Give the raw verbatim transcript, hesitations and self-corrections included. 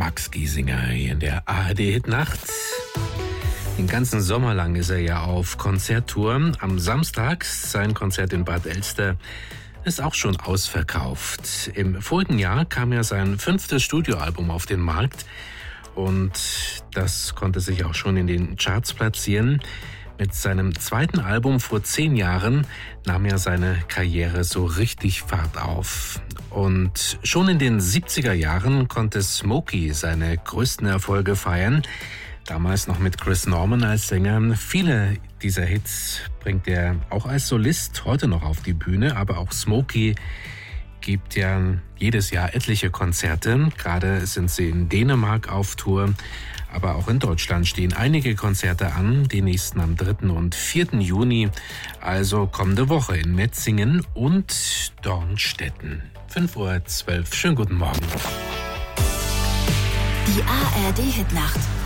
Max Giesinger hier in der A R D-Hitnacht. Den ganzen Sommer lang ist er ja auf Konzerttour. Am Samstag sein Konzert in Bad Elster ist auch schon ausverkauft. Im vorigen Jahr kam ja sein fünftes Studioalbum auf den Markt und das konnte sich auch schon in den Charts platzieren. Mit seinem zweiten Album vor zehn Jahren nahm er seine Karriere so richtig Fahrt auf. Und schon in den siebziger Jahren konnte Smokey seine größten Erfolge feiern. Damals noch mit Chris Norman als Sänger. Viele dieser Hits bringt er auch als Solist heute noch auf die Bühne. Aber auch Smokey gibt ja jedes Jahr etliche Konzerte. Gerade sind sie in Dänemark auf Tour. Aber auch in Deutschland stehen einige Konzerte an, die nächsten am dritten und vierten Juni, also kommende Woche in Metzingen und Dornstetten. fünf Uhr zwölf, schönen guten Morgen. Die A R D-Hitnacht.